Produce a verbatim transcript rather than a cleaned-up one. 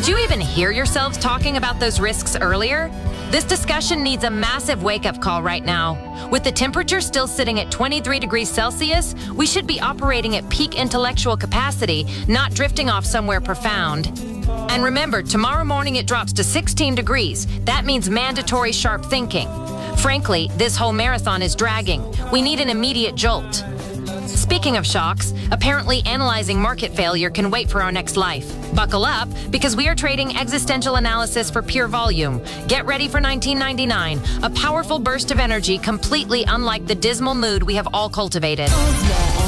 Did you even hear yourselves talking about those risks earlier? This discussion needs a massive wake-up call right now. With the temperature still sitting at twenty-three degrees Celsius, we should be operating at peak intellectual capacity, not drifting off somewhere profound. And remember, tomorrow morning it drops to sixteen degrees. That means mandatory sharp thinking. Frankly, this whole marathon is dragging. We need an immediate jolt. Speaking of shocks, apparently analyzing market failure can wait for our next life. Buckle up, because we are trading existential analysis for pure volume. Get ready for nineteen ninety-nine, a powerful burst of energy completely unlike the dismal mood we have all cultivated.